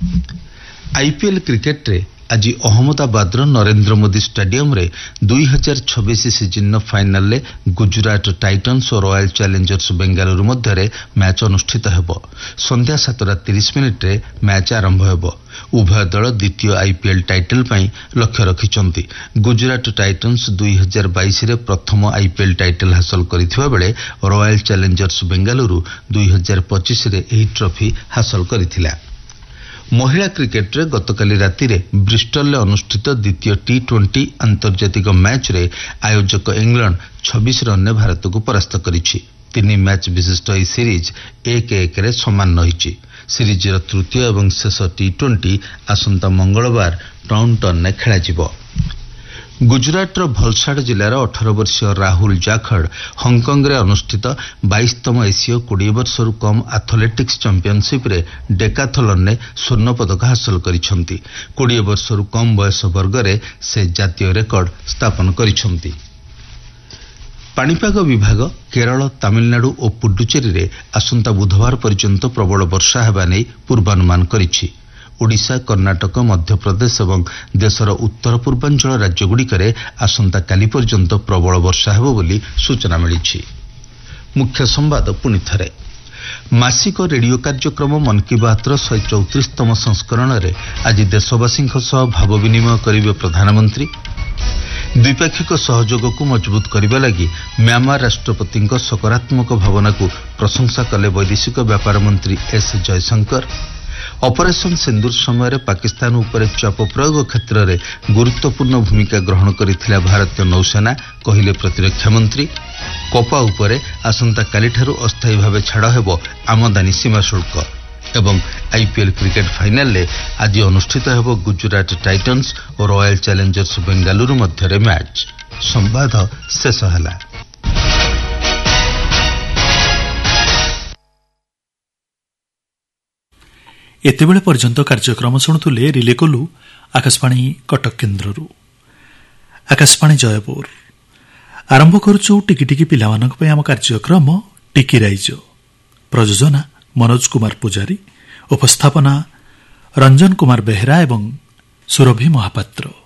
IPL cricket रे आज Ahmedabad Narendra Modi stadium रे 2026 सीजन फाइनल ले गुजरात टाइटन्स और रॉयल चैलेंजर्स बेंगलुरु मध्य मैच अनुष्ठित हेबो। संध्या 7:30 रे मैच आरंभ हेबो। उभय दल द्वितीय आईपीएल टाइटल पई लक्ष्य रखिचंती। गुजरात टाइटन्स 2022 रे प्रथम आईपीएल टाइटल हासिल करिथिबा बेले रॉयल चैलेंजर्स बेंगलुरु 2025 रे एही ट्रॉफी हासिल करिथिला। महिला क्रिकेट रे गतकाली राति रे ब्रिस्टल ले अनुष्ठित द्वितीय टी20 अंतर्जातिक मैच रे आयोजक इंग्लैंड 26 रन ने भारत को परास्त करिछि। 3 मैच विशिष्ट এই सीरीज 1-1 रे समान रहिछि। सीरीज रो तृतीय एवं शेष टी20 आसंता मंगलवार टाउनटन ने खेला जिवो। गुजरात भलसाड जिलार 18 वर्षीय राहुल जाखड़ हांगकांग रे अनुष्ठित 22तम एशिया 20 वर्षरु कम एथलेटिक्स चैंपियनशिप रे डेकाथलन ने स्वर्ण पदक हासिल करिसंती। 20 वर्षरु कम बयस वर्ग रे से जातीय रेकर्ड स्थापन करिसंती। पाणीपाग विभाग केरल, तामिलनाडु और पुडुचेरी रे आसंता बुधवार पर्यंत प्रबल वर्षा हेबा नै पूर्वानुमान करिछि। ओडिशा, कर्णाटक, मध्यप्रदेश एवं देशर उत्तर पूर्वांचल राज्यगुड़िकरे आसंता काली पर्यंत प्रबल वर्षा हेबो बोली सूचना मिलिछि। मुख्य संवाद पुनि थरे। मासिक रेडियो कार्यक्रम मन की बात 134तम संस्करण रे आज देशवासी भाव विनिमय करिवे प्रधानमंत्री। द्विपाक्षिक सहयोग को मजबूत करने लगी म्यांमार राष्ट्रपति सकारात्मक भावना को प्रशंसा कले वैदेशिक व्यापार मंत्री एस जयशंकर। ऑपरेशन सिंदूर समय पाकिस्तान उपर चाप प्रयोग क्षेत्र में गुरुत्वपूर्ण भूमिका ग्रहण करथिला भारतीय नौसेना कहिले प्रतिरक्षा मंत्री। कपा उपरे आसंता कालीठारु अस्थायी भावे छाड़ हेबो आमदानी सीमा शुल्क। एवं आईपीएल क्रिकेट फाइनल ले आज अनुष्ठित हेबो गुजरात टाइटन्स और रॉयल चैलेंजर्स बेंगलुरु मध्य मैच। संवाद शेष हला। एतेबेले पर्यंत कार्यक्रम शुणुले रिले कलु आकाशवाणी कटक केन्द्ररू। आकाशवाणी जयपुर आरंभ करुचु टिकी टिकी पिलामानक पय आम कार्यक्रम टिकी राइज। प्रयोजना मनोज कुमार पुजारी, उपस्थापना रंजन कुमार बेहरा एवं सुरभि महापात्र।